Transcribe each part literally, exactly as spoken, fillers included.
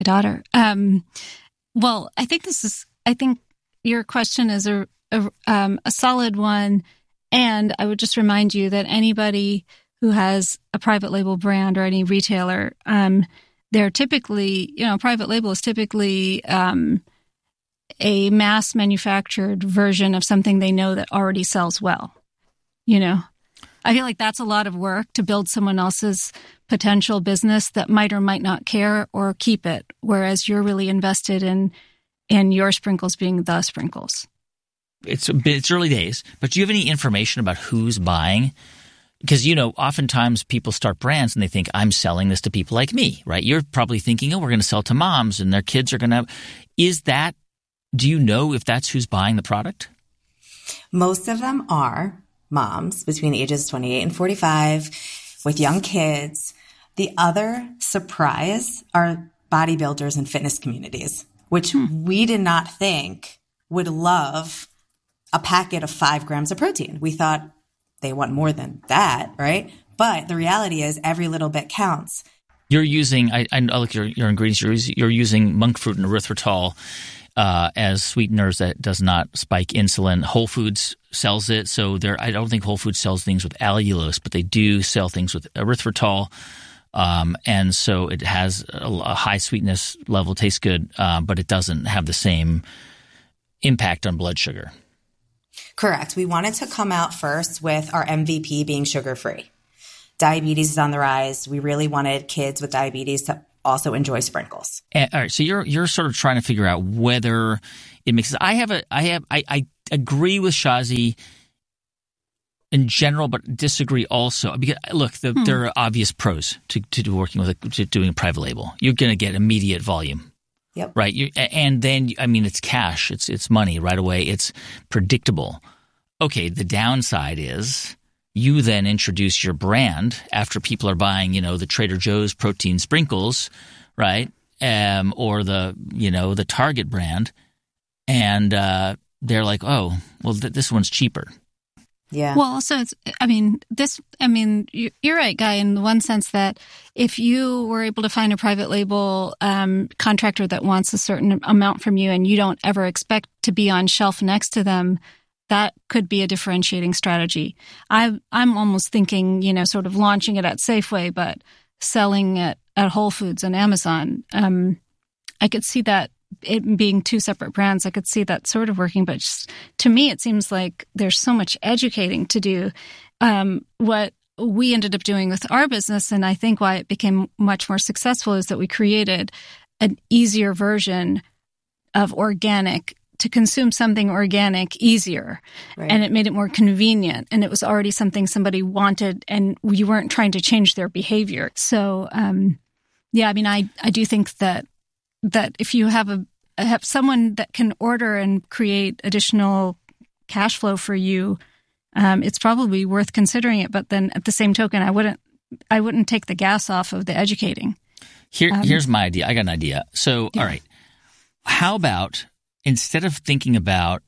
my daughter. Um, well, I think this is, I think your question is a, a, um, a solid one. And I would just remind you that anybody who has a private label brand or any retailer, um, they're typically, you know, private label is typically um, a mass manufactured version of something they know that already sells well. You know, I feel like that's a lot of work to build someone else's potential business that might or might not care or keep it, whereas you're really invested in in your sprinkles being the sprinkles. It's it's early days, but do you have any information about who's buying? Because, you know, oftentimes people start brands and they think, I'm selling this to people like me, right? You're probably thinking, oh, we're going to sell to moms and their kids are going to – is that – do you know if that's who's buying the product? Most of them are moms between the ages of twenty-eight and forty-five with young kids. The other surprise are bodybuilders and fitness communities, which hmm. we did not think would love a packet of five grams of protein. We thought – they want more than that, right? But the reality is every little bit counts. You're using, I, I look at your, your ingredients, you're, you're using monk fruit and erythritol uh, as sweeteners that does not spike insulin. Whole Foods sells it. So there, I don't think Whole Foods sells things with allulose, but they do sell things with erythritol. Um, and so it has a, a high sweetness level, tastes good, uh, but it doesn't have the same impact on blood sugar. Correct. We wanted to come out first with our M V P being sugar-free. Diabetes is on the rise. We really wanted kids with diabetes to also enjoy sprinkles. And, all right. So you're you're sort of trying to figure out whether it makes sense. I have a I have I, I agree with Shazi in general, but disagree also. Because look, the, hmm. there are obvious pros to to working with a, to doing a private label. You're going to get immediate volume. Yep. Right. You, and then, I mean, it's cash. It's it's money right away. It's predictable. Okay. The downside is you then introduce your brand after people are buying, you know, the Trader Joe's protein sprinkles, right? Um, or the, you know, the Target brand. And uh, they're like, oh, well, th- this one's cheaper. Yeah. Well, also, it's, I mean, this, I mean, you're right, Guy, in the one sense that if you were able to find a private label um, contractor that wants a certain amount from you and you don't ever expect to be on shelf next to them, that could be a differentiating strategy. I, I'm almost thinking, you know, sort of launching it at Safeway, but selling it at Whole Foods and Amazon. Um, I could see that. It being two separate brands, I could see that sort of working. But just, to me, it seems like there's so much educating to do. Um, what we ended up doing with our business, and I think why it became much more successful, is that we created an easier version of organic to consume something organic easier. Right. And it made it more convenient. And it was already something somebody wanted, and you weren't trying to change their behavior. So, um, yeah, I mean, I, I do think that that if you have a have someone that can order and create additional cash flow for you, um, it's probably worth considering it. But then at the same token, I wouldn't I wouldn't take the gas off of the educating. Here, um, here's my idea. I got an idea. So, yeah. All right, how about instead of thinking about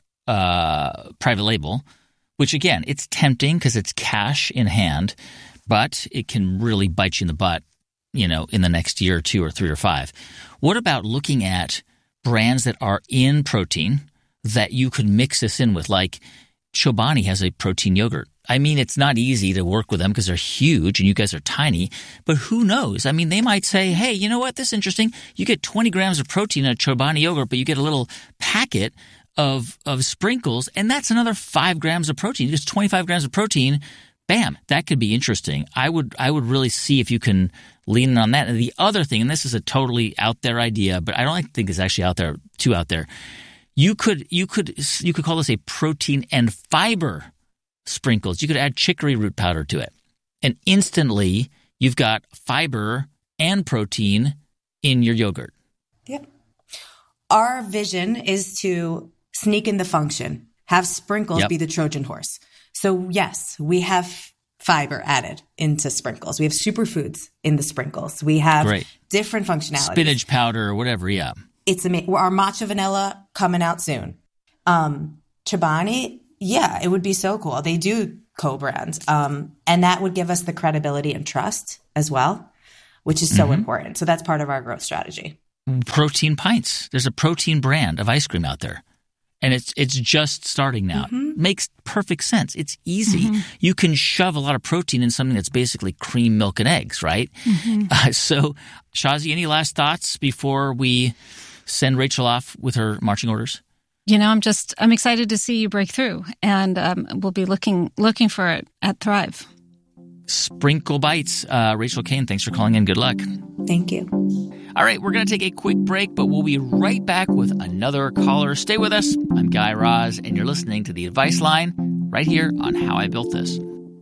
uh, private label, which again, it's tempting because it's cash in hand, but it can really bite you in the butt, you know, in the next year or two or three or five. What about looking at brands that are in protein that you could mix this in with? Like Chobani has a protein yogurt. I mean, it's not easy to work with them because they're huge and you guys are tiny, but who knows? I mean, they might say, hey, you know what? This is interesting. You get twenty grams of protein in a Chobani yogurt, but you get a little packet of, of sprinkles, and that's another five grams of protein. Just twenty-five grams of protein. Bam, that could be interesting. I would I would really see if you can lean in on that. And the other thing, and this is a totally out there idea, but I don't think it's actually out there, too out there. You could you could you could call this a protein and fiber sprinkles. You could add chicory root powder to it, and instantly you've got fiber and protein in your yogurt. Yep. Our vision is to sneak in the function, have sprinkles yep. be the Trojan horse. So yes, we have fiber added into sprinkles. We have superfoods in the sprinkles. We have Great. different functionalities. Spinach powder or whatever, yeah. It's amazing. Our matcha vanilla coming out soon. Um, Chobani, yeah, it would be so cool. They do co-brand. Um, and that would give us the credibility and trust as well, which is so mm-hmm. important. So that's part of our growth strategy. Protein Pints. There's a protein brand of ice cream out there. And it's it's just starting now. Mm-hmm. Makes perfect sense. It's easy. Mm-hmm. You can shove a lot of protein in something that's basically cream, milk, and eggs, right? Mm-hmm. Uh, so, Shazi, any last thoughts before we send Rachel off with her marching orders? You know, I'm just I'm excited to see you break through, and um, we'll be looking looking for it at Thrive. Sprinkle Bites. Uh, Rachel Kane, thanks for calling in. Good luck. Thank you. All right, we're going to take a quick break, but we'll be right back with another caller. Stay with us. I'm Guy Raz, and you're listening to The Advice Line right here on How I Built This.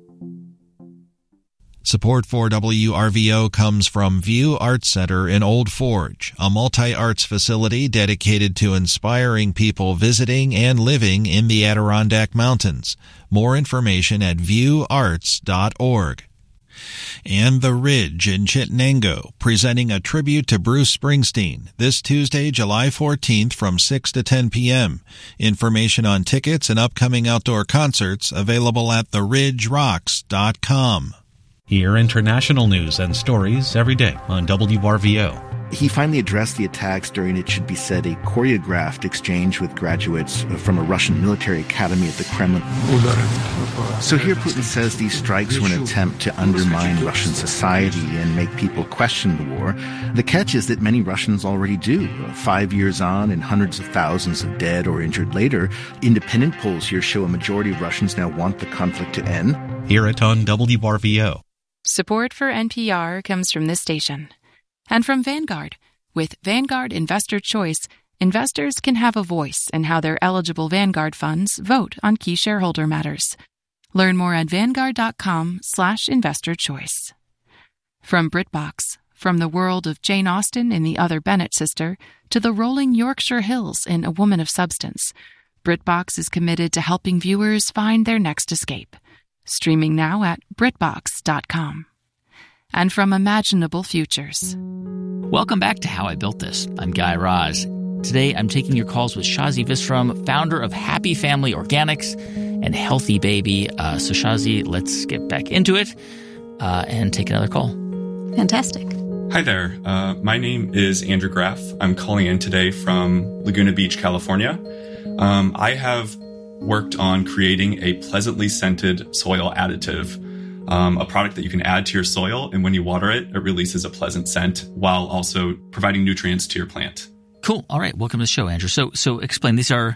Support for W R V O comes from View Arts Center in Old Forge, a multi-arts facility dedicated to inspiring people visiting and living in the Adirondack Mountains. More information at view arts dot org. And The Ridge in Chittenango, presenting a tribute to Bruce Springsteen this Tuesday, July fourteenth from six to ten p.m. Information on tickets and upcoming outdoor concerts available at the ridge rocks dot com. Hear international news and stories every day on W R V O. He finally addressed the attacks during, it should be said, a choreographed exchange with graduates from a Russian military academy at the Kremlin. So here Putin says these strikes were an attempt to undermine Russian society and make people question the war. The catch is that many Russians already do. Five years on and hundreds of thousands of dead or injured later, independent polls here show a majority of Russians now want the conflict to end. Hear it on W R V O. Support for N P R comes from this station. And from Vanguard. With Vanguard Investor Choice, investors can have a voice in how their eligible Vanguard funds vote on key shareholder matters. Learn more at vanguard.com slash investor choice. From BritBox, from the world of Jane Austen in The Other Bennett Sister to the rolling Yorkshire Hills in A Woman of Substance, BritBox is committed to helping viewers find their next escape. Streaming now at britbox dot com. And from Imaginable Futures. Welcome back to How I Built This. I'm Guy Raz. Today, I'm taking your calls with Shazi Visram, founder of Happy Family Organics and Healthy Baby. Uh, so, Shazi, let's get back into it uh, and take another call. Fantastic. Hi there. Uh, my name is Andrew Graff. I'm calling in today from Laguna Beach, California. Um, I have worked on creating a pleasantly scented soil additive. Um, a product that you can add to your soil, and when you water it, it releases a pleasant scent while also providing nutrients to your plant. Cool. All right. Welcome to the show, Andrew. So, so explain. These are,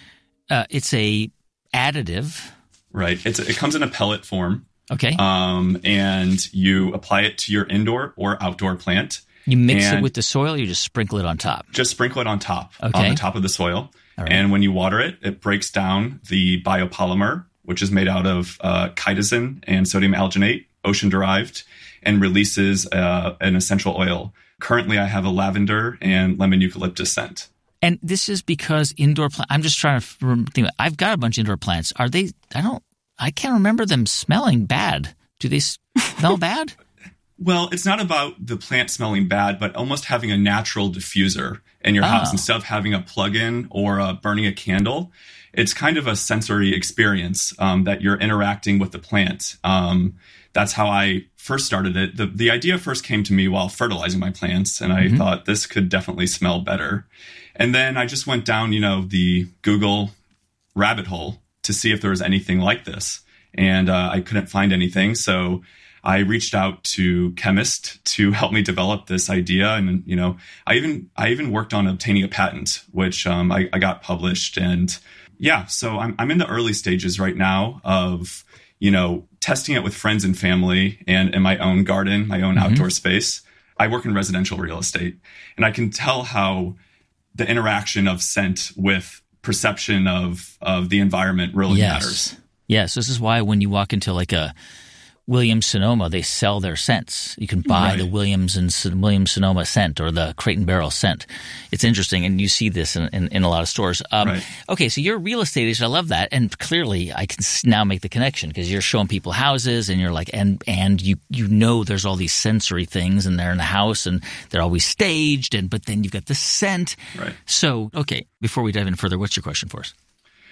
uh, it's a additive. Right. It's a, it comes in a pellet form. Okay. Um, and you apply it to your indoor or outdoor plant. You mix it with the soil, or you just sprinkle it on top? Just sprinkle it on top, okay. on the top of the soil. All right. And when you water it, it breaks down the biopolymer, which is made out of uh, chitosan and sodium alginate, ocean-derived, and releases uh, an essential oil. Currently, I have a lavender and lemon eucalyptus scent. And this is because indoor plants, I'm just trying to think, I've got a bunch of indoor plants. Are they, I don't, I can't remember them smelling bad. Do they smell bad? Well, it's not about the plant smelling bad, but almost having a natural diffuser in your oh. house instead of having a plug-in or uh, burning a candle. It's kind of a sensory experience um, that you're interacting with the plant. Um, that's how I first started it. The, the idea first came to me while fertilizing my plants, and I mm-hmm. thought this could definitely smell better. And then I just went down, you know, the Google rabbit hole to see if there was anything like this. And uh, I couldn't find anything. So I reached out to chemists to help me develop this idea. And, you know, I even I even worked on obtaining a patent, which um, I, I got published. And yeah, so I'm I'm in the early stages right now of, you know, testing it with friends and family and in my own garden, my own mm-hmm. outdoor space. I work in residential real estate, and I can tell how the interaction of scent with perception of, of the environment really yes. matters. Yes, this is why when you walk into like a Williams-Sonoma, they sell their scents. You can buy right. the Williams and Williams-Sonoma scent or the Crate and Barrel scent. It's interesting, and you see this in, in, in a lot of stores. Um, right. Okay, so you're a real estate agent. I love that, and clearly I can now make the connection because you're showing people houses, and you're like, and and you you know there's all these sensory things, and they're in the house, and they're always staged, and but then you've got the scent. Right. So, okay, before we dive in further, what's your question for us?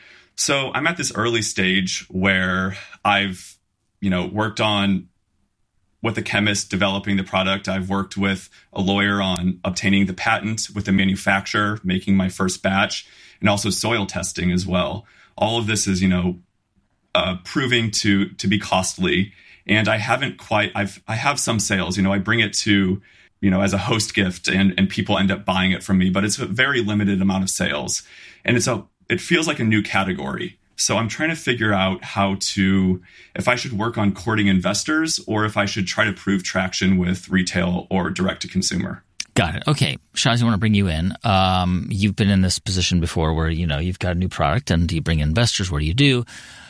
So I'm at this early stage where I've you know, worked on with a chemist developing the product. I've worked with a lawyer on obtaining the patent with the manufacturer, making my first batch, and also soil testing as well. All of this is, you know, uh, proving to to be costly. And I haven't quite, I've, I have some sales, you know, I bring it to, you know, as a host gift and, and people end up buying it from me, but it's a very limited amount of sales. And it's a, it feels like a new category. So I'm trying to figure out how to, if I should work on courting investors or if I should try to prove traction with retail or direct to consumer. Got it. Okay. Shaz, I want to bring you in. Um, you've been in this position before where, you know, you've got a new product and you bring in investors. What do you do?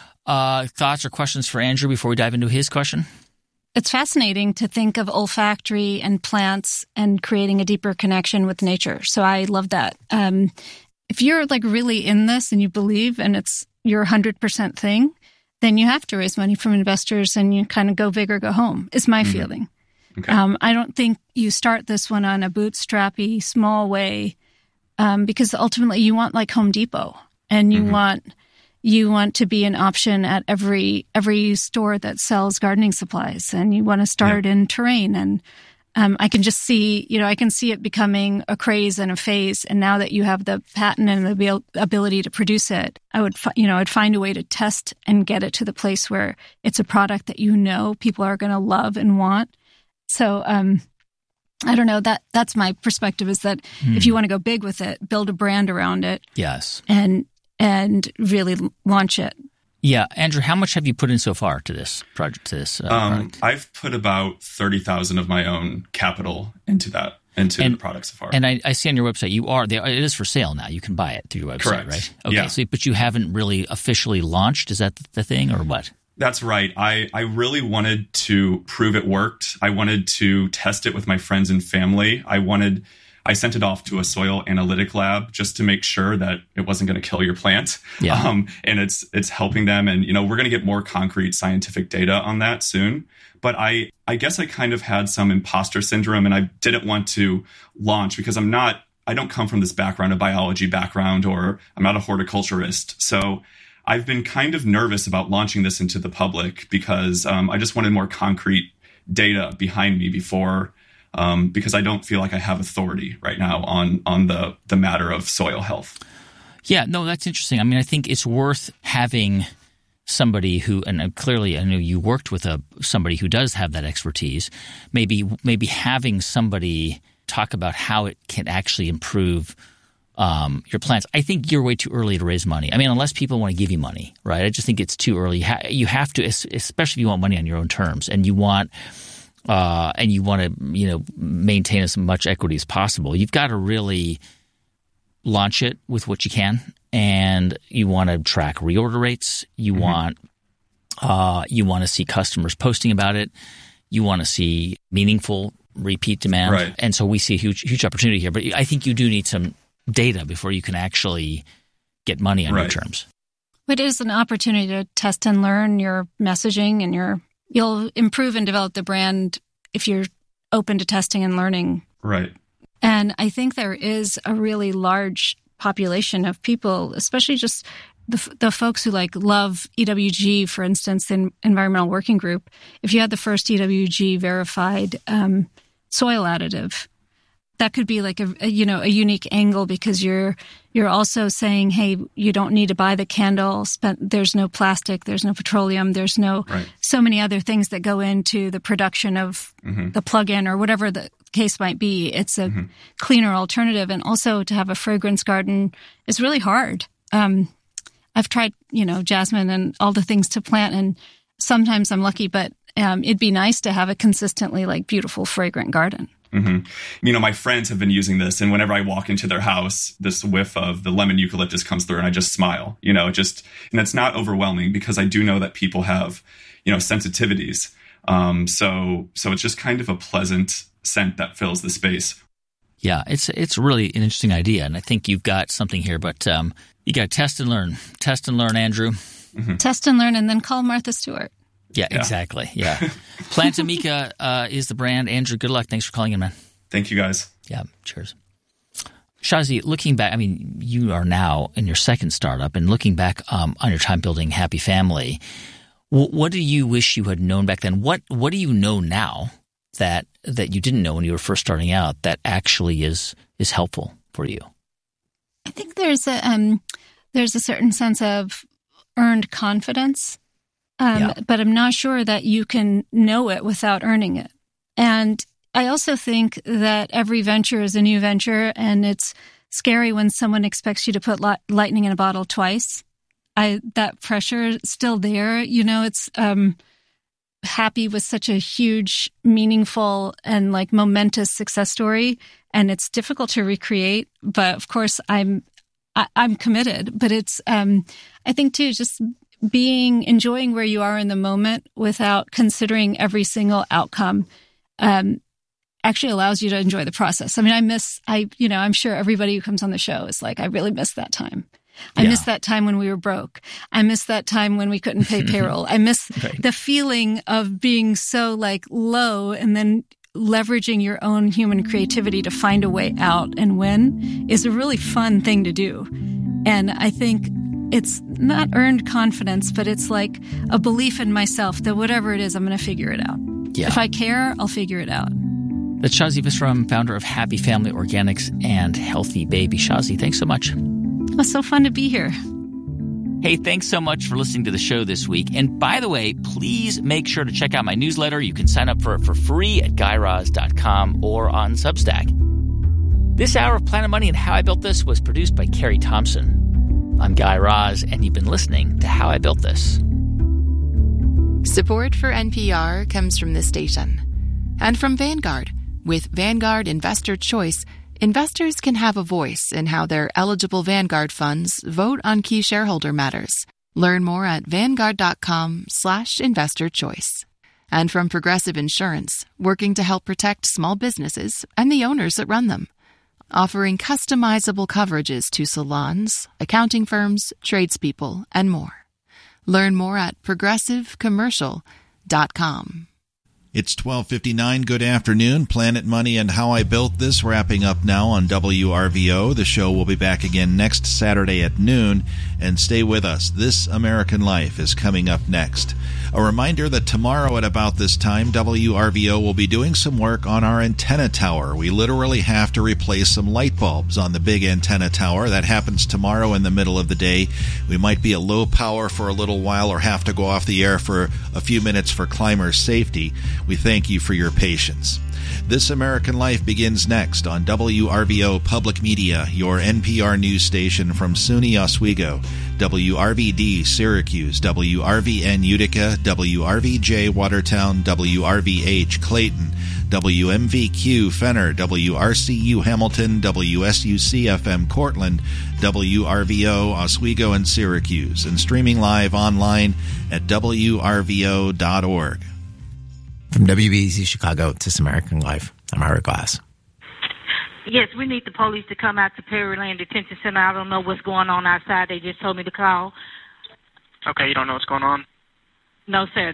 Uh, thoughts or questions for Andrew before we dive into his question? It's fascinating to think of olfactory and plants and creating a deeper connection with nature. So I love that. Um, if you're like really in this and you believe and it's your one hundred percent thing, then you have to raise money from investors and you kind of go big or go home, is my mm-hmm. feeling. Okay. Um, I don't think you start this one on a bootstrappy, small way um, because ultimately you want like Home Depot and you mm-hmm. want... You want to be an option at every every store that sells gardening supplies, and you want to start yeah. in terrain. And um, I can just see, you know, I can see it becoming a craze and a phase. And now that you have the patent and the ability to produce it, I would, you know, I'd find a way to test and get it to the place where it's a product that you know people are going to love and want. So um, I don't know. That that's my perspective. Is that hmm. if you want to go big with it, build a brand around it. Yes, and. and really launch it. Yeah. Andrew, how much have you put in so far to this project? To this uh, um, product? I've put about thirty thousand of my own capital into that, into and, the product so far. And I, I see on your website, you are, they, it is for sale now. You can buy it through your website, Correct. Right? Okay. Yeah. So, but you haven't really officially launched. Is that the thing or what? That's right. I, I really wanted to prove it worked. I wanted to test it with my friends and family. I wanted... I sent it off to a soil analytic lab just to make sure that it wasn't going to kill your plant. Yeah. Um, and it's it's helping them. And, you know, we're going to get more concrete scientific data on that soon. But I, I guess I kind of had some imposter syndrome and I didn't want to launch because I'm not, I don't come from this background, a biology background, or I'm not a horticulturist. So I've been kind of nervous about launching this into the public because um, I just wanted more concrete data behind me before Um, because I don't feel like I have authority right now on on the, the matter of soil health. Yeah, no, that's interesting. I mean, I think it's worth having somebody who, and clearly I know you worked with a somebody who does have that expertise, maybe maybe having somebody talk about how it can actually improve um, your plants. I think you're way too early to raise money. I mean, unless people want to give you money, right? I just think it's too early. You have to, especially if you want money on your own terms and you want – Uh, and you want to, you know, maintain as much equity as possible, you've got to really launch it with what you can, and you want to track reorder rates. You mm-hmm. want, uh, you want to see customers posting about it. You want to see meaningful repeat demand, right. And so we see a huge, huge opportunity here. But I think you do need some data before you can actually get money on right. your terms. It is an opportunity to test and learn your messaging and your. You'll improve and develop the brand if you're open to testing and learning. Right. And I think there is a really large population of people, especially just the, the folks who like love E W G, for instance, the Environmental Working Group. If you had the first E W G verified um, soil additive, that could be like a, a you know a unique angle because you're you're also saying, hey, you don't need to buy the candle. Spent, there's no plastic, there's no petroleum, there's no right. so many other things that go into the production of mm-hmm. the plug-in or whatever the case might be. It's a mm-hmm. cleaner alternative, and also to have a fragrance garden is really hard. Um, I've tried, you know, jasmine and all the things to plant, and sometimes I'm lucky, but um, it'd be nice to have a consistently like beautiful, fragrant garden. Mm-hmm. You know, my friends have been using this, and whenever I walk into their house, this whiff of the lemon eucalyptus comes through, and I just smile. You know, just and it's not overwhelming because I do know that people have, you know, sensitivities. Um, so, so it's just kind of a pleasant scent that fills the space. Yeah, it's it's really an interesting idea, and I think you've got something here. But um, you got to test and learn, test and learn, Andrew. Mm-hmm. Test and learn, and then call Martha Stewart. Yeah, yeah, exactly. Yeah. Plantamika uh, is the brand. Andrew, good luck. Thanks for calling in, man. Thank you, guys. Yeah, cheers. Shazi, looking back, I mean, you are now in your second startup, and looking back um, on your time building Happy Family, W- what do you wish you had known back then? What What do you know now that that you didn't know when you were first starting out that actually is is helpful for you? I think there's a um, there's a certain sense of earned confidence, um, yeah. but I'm not sure that you can know it without earning it. And I also think that every venture is a new venture, and it's scary when someone expects you to put li- lightning in a bottle twice. I that pressure is still there. You know, it's um, happy with such a huge, meaningful, and like momentous success story, and it's difficult to recreate. But of course, I'm I, I'm committed. But it's um, I think too just being enjoying where you are in the moment without considering every single outcome. Um, actually allows you to enjoy the process. I mean, I miss, I, you know, I'm sure everybody who comes on the show is like, I really miss that time. I yeah. miss that time when we were broke. I miss that time when we couldn't pay payroll. I miss right. the feeling of being so like low and then leveraging your own human creativity to find a way out and win is a really fun thing to do. And I think it's not earned confidence, but it's like a belief in myself that whatever it is, I'm going to figure it out. Yeah. If I care, I'll figure it out. That's Shazi Visram, founder of Happy Family Organics and Healthy Baby. Shazi, thanks so much. It was so fun to be here. Hey, thanks so much for listening to the show this week. And by the way, please make sure to check out my newsletter. You can sign up for it for free at guy raz dot com or on Substack. This hour of Planet Money and How I Built This was produced by Carrie Thompson. I'm Guy Raz, and you've been listening to How I Built This. Support for N P R comes from this station and from Vanguard. With Vanguard Investor Choice, investors can have a voice in how their eligible Vanguard funds vote on key shareholder matters. Learn more at vanguard.com slash investor choice. And from Progressive Insurance, working to help protect small businesses and the owners that run them. Offering customizable coverages to salons, accounting firms, tradespeople, and more. Learn more at progressive commercial dot com. It's twelve fifty-nine. Good afternoon. Planet Money and How I Built This wrapping up now on W R V O. The show will be back again next Saturday at noon. And stay with us. This American Life is coming up next. A reminder that tomorrow at about this time, W R V O will be doing some work on our antenna tower. We literally have to replace some light bulbs on the big antenna tower. That happens tomorrow in the middle of the day. We might be at low power for a little while or have to go off the air for a few minutes for climber safety. We thank you for your patience. This American Life begins next on W R V O Public Media, your N P R news station from SUNY Oswego, W R V D Syracuse, W R V N Utica, W R V J Watertown, W R V H Clayton, W M V Q Fenner, W R C U Hamilton, W S U C F M Cortland, W R V O Oswego and Syracuse, and streaming live online at W R V O dot org. From W B Z Chicago, to This American Life, I'm Ira Glass. Yes, we need the police to come out to Pearland Detention Center. I don't know what's going on outside. They just told me to call. Okay, you don't know what's going on? No, sir.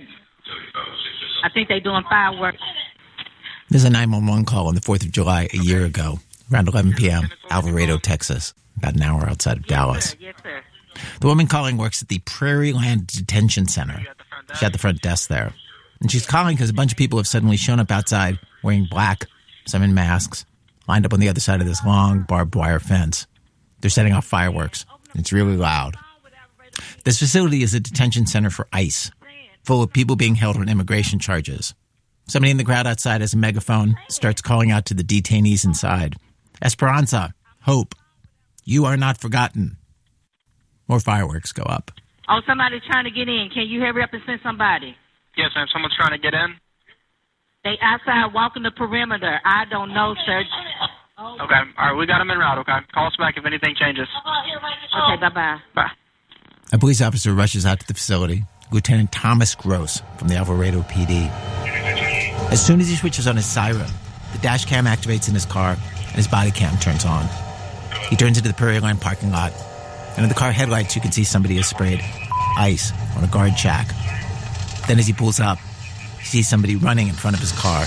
I think they're doing fireworks. There's a nine one one call on the fourth of July a year ago, around eleven p.m., Alvarado, Texas, about an hour outside of Dallas. Yes, sir. The woman calling works at the Prairieland Detention Center. She's at the front desk there. And she's calling because a bunch of people have suddenly shown up outside wearing black, some in masks, lined up on the other side of this long barbed wire fence. They're setting off fireworks. It's really loud. This facility is a detention center for ICE, full of people being held on immigration charges. Somebody in the crowd outside has a megaphone, starts calling out to the detainees inside. Esperanza, hope, you are not forgotten. More fireworks go up. Oh, somebody's trying to get in. Can you hurry up and send somebody? Yes, ma'am. Someone's trying to get in. They outside walking the perimeter. I don't know, sir. Okay. All right. We got them en route, okay? Call us back if anything changes. Okay, bye-bye. Bye. A police officer rushes out to the facility, Lieutenant Thomas Gross from the Alvarado P D. As soon as he switches on his siren, the dash cam activates in his car, and his body cam turns on. He turns into the Prairieland parking lot, and in the car headlights you can see somebody has sprayed ice on a guard shack. Then as he pulls up, he sees somebody running in front of his car.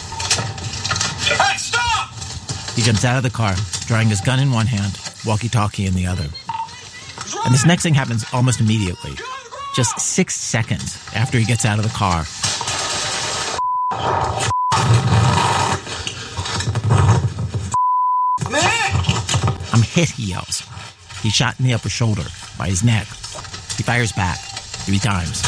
Hey, stop! He jumps out of the car, drawing his gun in one hand, walkie-talkie in the other. And this next thing happens almost immediately. just six seconds after he gets out of the car. "I'm hit," he yells. He's shot in the upper shoulder, by his neck. He fires back, three times.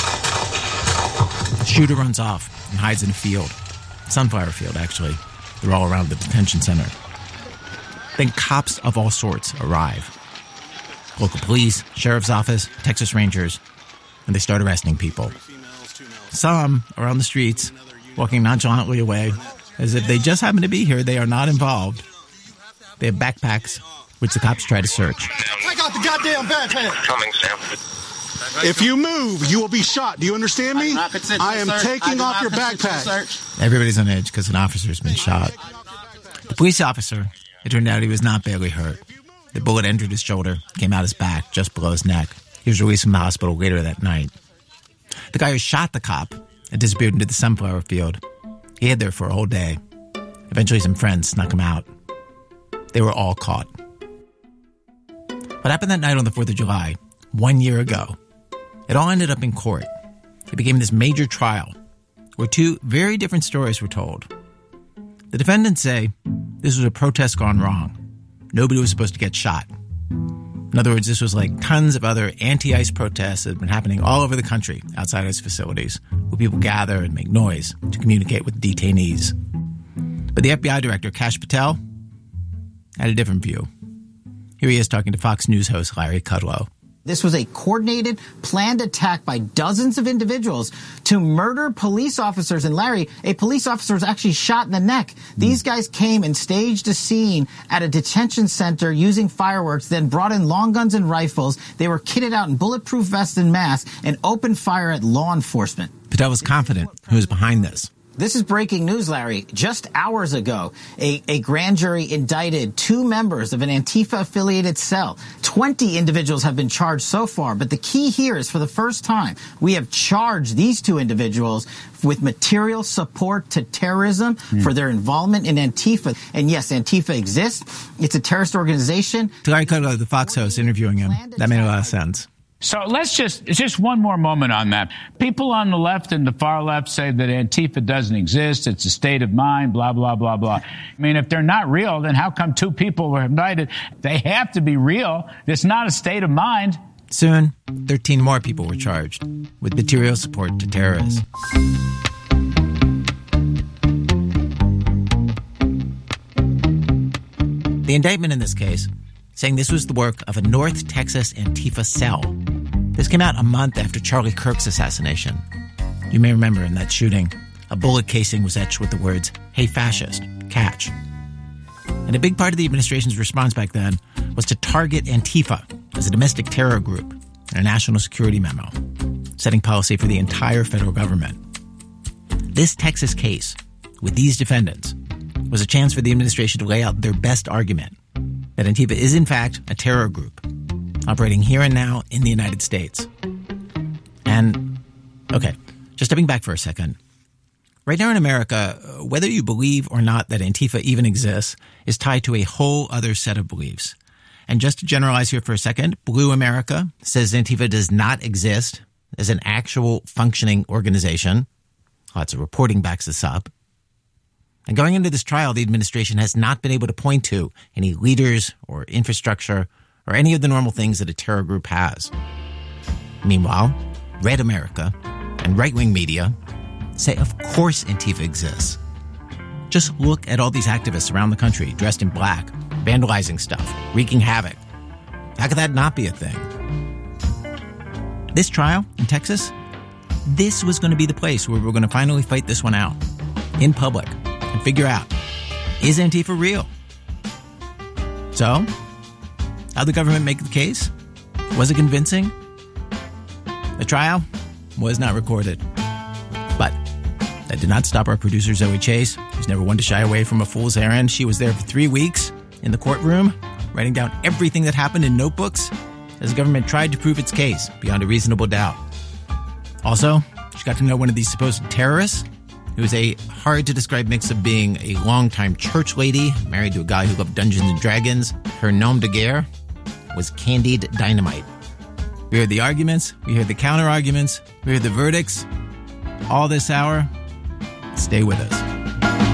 The shooter runs off and hides in a field. Sunflower field, actually. They're all around the detention center. Then cops of all sorts arrive. Local police, sheriff's office, Texas Rangers, and they start arresting people. Some are on the streets, walking nonchalantly away, as if they just happen to be here. They are not involved. They have backpacks, which the cops try to search. Take out the goddamn backpack! Coming, Sam. If you move, you will be shot. Do you understand me? I, I am search. taking I off your backpack. Everybody's on edge because an officer's been shot. The police officer, it turned out he was not badly hurt. The bullet entered his shoulder, came out his back, just below his neck. He was released from the hospital later that night. The guy who shot the cop had disappeared into the sunflower field. He hid there for a whole day. Eventually some friends snuck him out. They were all caught. What happened that night on the fourth of July, one year ago, it all ended up in court. It became this major trial where two very different stories were told. The defendants say this was a protest gone wrong. Nobody was supposed to get shot. In other words, this was like tons of other anti-ICE protests that had been happening all over the country outside ICE facilities, where people gather and make noise to communicate with detainees. But the F B I director, Kash Patel, had a different view. Here he is talking to Fox News host Larry Kudlow. This was a coordinated, planned attack by dozens of individuals to murder police officers. And Larry, a police officer was actually shot in the neck. These guys came and staged a scene at a detention center using fireworks, then brought in long guns and rifles. They were kitted out in bulletproof vests and masks and opened fire at law enforcement. Patel was confident who was behind this. This is breaking news, Larry. Just hours ago, a, a grand jury indicted two members of an Antifa-affiliated cell. Twenty individuals have been charged so far, but the key here is for the first time, we have charged these two individuals with material support to terrorism mm. for their involvement in Antifa. And yes, Antifa exists. It's a terrorist organization. Larry Kudlow, the Fox host, interviewing him. That made a lot of sense. So let's just, just one more moment on that. People on the left and the far left say that Antifa doesn't exist. It's a state of mind, blah, blah, blah, blah. I mean, if they're not real, then how come two people were indicted? They have to be real. It's not a state of mind. Soon, thirteen more people were charged with material support to terrorists. The indictment in this case saying this was the work of a North Texas Antifa cell. This came out a month after Charlie Kirk's assassination. You may remember in that shooting, a bullet casing was etched with the words, "Hey fascist, catch." And a big part of the administration's response back then was to target Antifa as a domestic terror group in a national security memo, setting policy for the entire federal government. This Texas case, with these defendants, was a chance for the administration to lay out their best argument that Antifa is, in fact, a terror group operating here and now in the United States. And, okay, just stepping back for a second. Right now in America, whether you believe or not that Antifa even exists is tied to a whole other set of beliefs. And just to generalize here for a second, Blue America says Antifa does not exist as an actual functioning organization. Lots of reporting backs this up. And going into this trial, the administration has not been able to point to any leaders or infrastructure or any of the normal things that a terror group has. Meanwhile, Red America and right-wing media say, of course Antifa exists. Just look at all these activists around the country dressed in black, vandalizing stuff, wreaking havoc. How could that not be a thing? This trial in Texas, this was going to be the place where we're going to finally fight this one out in public and figure out, is Antifa real? So, how'd the government make the case? Was it convincing? The trial was not recorded. But that did not stop our producer, Zoe Chase, who's never one to shy away from a fool's errand. She was there for three weeks in the courtroom, writing down everything that happened in notebooks as the government tried to prove its case beyond a reasonable doubt. Also, she got to know one of these supposed terrorists, who was a hard-to-describe mix of being a longtime church lady, married to a guy who loved Dungeons and Dragons. Her nom de guerre was Candied Dynamite. We heard the arguments. We heard the counter arguments. We heard the verdicts. All this hour. Stay with us.